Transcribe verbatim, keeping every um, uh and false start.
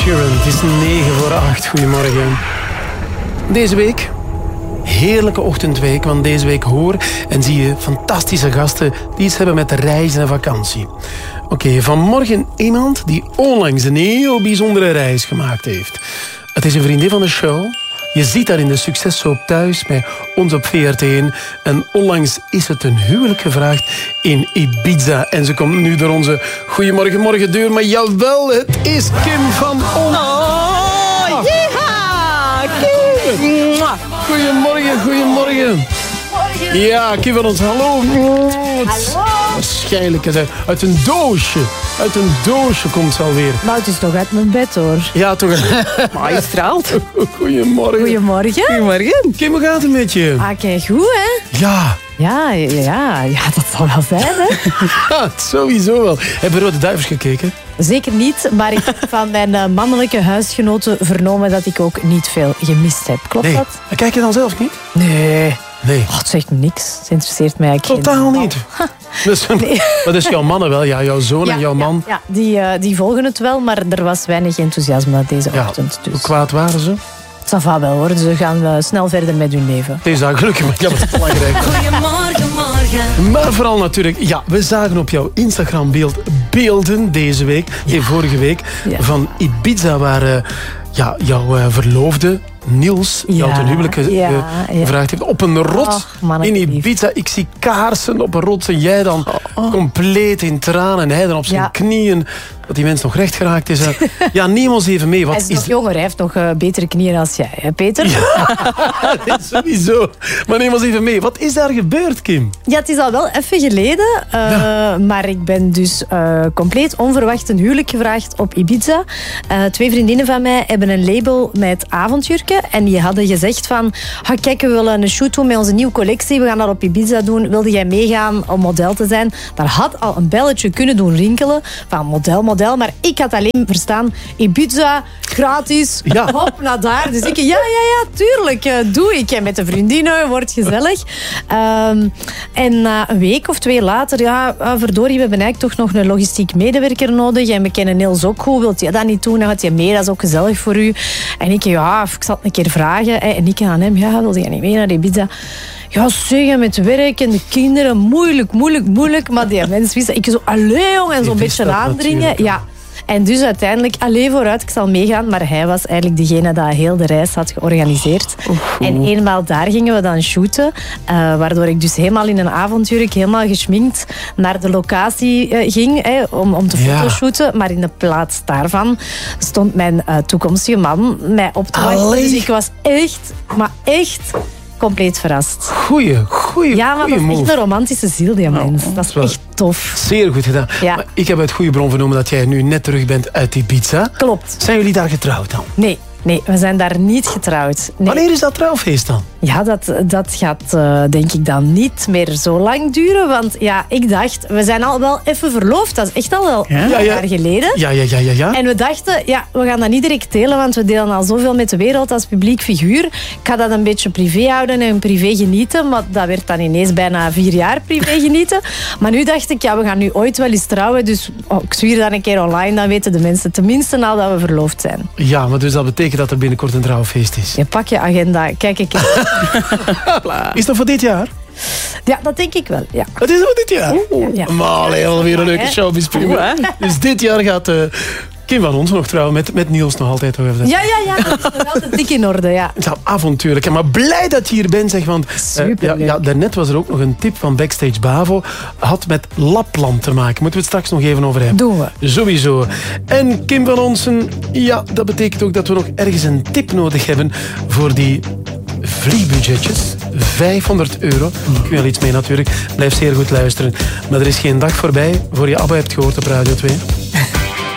Sheeran. Het is negen voor acht. Goedemorgen. Deze week, heerlijke ochtendweek, want deze week hoor en zie je fantastische gasten die iets hebben met reizen en vakantie. Oké, okay, vanmorgen iemand die onlangs een heel bijzondere reis gemaakt heeft. Het is een vriendin van de show. Je ziet haar in de Successoap thuis bij ons op V R T één. En onlangs is het een huwelijk gevraagd in Ibiza. En ze komt nu door onze Goedemorgen Morgen deur. Maar jawel, het is Kim van On. Oh, ja, Kim. Goedemorgen, goedemorgen. Morgen. Ja, Kim van ons, hallo. Hallo. Waarschijnlijk is uit, uit een doosje. Uit een doosje komt ze alweer. Nou, het is toch uit mijn bed, hoor. Ja, toch. Maar je straalt. Goedemorgen. Goedemorgen. Goedemorgen. Kim, hoe gaat het met je? Ah, kijk goed, hè? Ja. Ja, ja, ja, dat zal wel zijn, hè? Ja, sowieso wel. Heb je Rode Duivels gekeken? Zeker niet, maar ik heb van mijn uh, mannelijke huisgenoten vernomen dat ik ook niet veel gemist heb. Klopt nee. dat? Kijk je dan zelf niet? Nee. Nee. Oh, het zegt me niks. Het interesseert mij eigenlijk Totaal geen... niet. Dus, nee. Maar dus jouw mannen wel, ja, jouw zoon ja, en jouw man. Ja, ja. Die, uh, die volgen het wel, maar er was weinig enthousiasme deze ja. ochtend. Dus. Hoe kwaad waren ze? Ça va wel, hoor. Ze gaan uh, snel verder met hun leven. Het is daar gelukkig, maar ja, dat is belangrijk. Goedemorgen, morgen. Maar vooral natuurlijk, ja, we zagen op jouw Instagram-beeld beelden deze week, ja. nee, vorige week, ja. van Ibiza, waar uh, ja, jouw uh, verloofde Niels, ja. jou ten huwelijk ge- ja, ge- gevraagd heeft, op een rots oh, in Ibiza. Ik zie kaarsen op een rots en jij dan oh, oh. compleet in tranen en hij dan op zijn ja. knieën. Dat die mens nog recht geraakt is. Ja, neem ons even mee. Wat hij is, is nog jonger, hij heeft nog uh, betere knieën als jij, hè, Peter? Ja, sowieso. Maar neem ons even mee. Wat is daar gebeurd, Kim? Ja, het is al wel even geleden. Uh, ja. Maar ik ben dus uh, compleet onverwacht een huwelijk gevraagd op Ibiza. Uh, twee vriendinnen van mij hebben een label met avondjurken. En die hadden gezegd van... Ah, kijk, we willen een shoot doen met onze nieuwe collectie. We gaan dat op Ibiza doen. Wilde jij meegaan om model te zijn? Daar had al een belletje kunnen doen rinkelen. Van model, model. Maar ik had alleen verstaan, Ibiza, gratis, ja. hop naar daar. Dus ik, ja, ja, ja, tuurlijk, uh, doe ik. En met de vriendinnen, wordt gezellig. Um, en uh, een week of twee later, ja, uh, verdorie, we hebben eigenlijk toch nog een logistiek medewerker nodig. En we kennen Niels ook goed. Wilt je dat niet doen? Dan gaat je mee, dat is ook gezellig voor u. En ik, ja, ik zal het een keer vragen. En ik aan hem, ja, wilde je niet mee naar Ibiza? Ja, zeg, met werk en de kinderen, moeilijk, moeilijk, moeilijk. Maar die mens wist dat. Ik zo, allee, jongen, en zo'n beetje aandringen. Ja. En dus uiteindelijk, allee, vooruit, ik zal meegaan. Maar hij was eigenlijk degene die heel de reis had georganiseerd. Oeh. En eenmaal daar gingen we dan shooten. Uh, waardoor ik dus helemaal in een avondjurk, helemaal geschminkt, naar de locatie uh, ging hè, om, om te fotoshooten. Ja. Maar in de plaats daarvan stond mijn uh, toekomstige man mij op te wachten. Dus ik was echt, maar echt... compleet verrast. Goeie, goeie, Ja, maar goeie dat is move. echt een romantische ziel, die mens. Oh, dat is echt tof. Zeer goed gedaan. Ja. Maar ik heb uit goede bron vernomen dat jij nu net terug bent uit Ibiza. Klopt. Zijn jullie daar getrouwd dan? Nee, nee, we zijn daar niet getrouwd. Nee. Wanneer is dat trouwfeest dan? Ja, dat, dat gaat uh, denk ik dan niet meer zo lang duren. Want ja, ik dacht, we zijn al wel even verloofd. Dat is echt al wel ja? een ja, ja. jaar geleden. Ja, ja, ja, ja, ja. En we dachten, ja, we gaan dat niet direct delen, want we delen al zoveel met de wereld als publiek figuur. Ik ga dat een beetje privé houden en privé genieten. Maar dat werd dan ineens bijna vier jaar privé genieten. Maar nu dacht ik, ja, we gaan nu ooit wel eens trouwen. Dus oh, ik zwier dat een keer online, dan weten de mensen tenminste al dat we verloofd zijn. Ja, maar dus dat betekent dat er binnenkort een trouwfeest is. Je pak je agenda, kijk ik. Is dat voor dit jaar? Ja, dat denk ik wel, ja. Het is voor dit jaar? Ja, ja. Maar allee, alweer een leuke showbiz. Dus dit jaar gaat uh, Kim van ons nog trouwen met, met Niels nog altijd. Toch even. Ja, ja, ja, dat is nog altijd dik in orde, ja. Ja, avontuurlijk. Maar blij dat je hier bent, zeg. Want uh, ja, ja, daarnet was er ook nog een tip van Backstage Bavo. Had met Lapland te maken. Moeten we het straks nog even over hebben. Doen we. Sowieso. En Kim van Onsen, ja, dat betekent ook dat we nog ergens een tip nodig hebben voor die vliegbudgetjes. vijfhonderd euro. Ik wil iets mee natuurlijk. Blijf zeer goed luisteren. Maar er is geen dag voorbij voor je ABBA hebt gehoord op Radio twee.